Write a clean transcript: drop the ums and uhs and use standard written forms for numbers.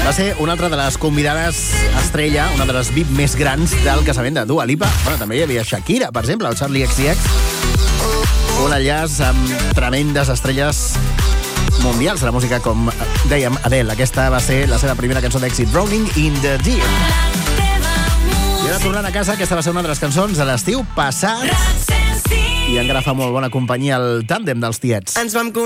Va ser una altra de les convidades estrella, una de les VIP més grans del casament de Dua Lipa. Bueno, també hi havia Shakira, per exemple, el Charli XCX. Un enllaç amb tremendes estrelles mundials de la música, com dèiem, Adele. Aquesta va ser la seva primera cançó d'èxit, Drowning in the Deep. I ara tornant a casa, aquesta va ser una de les cançons de l'estiu passat. I encara fa molt bona companyia el tàndem dels tiets. Ens vam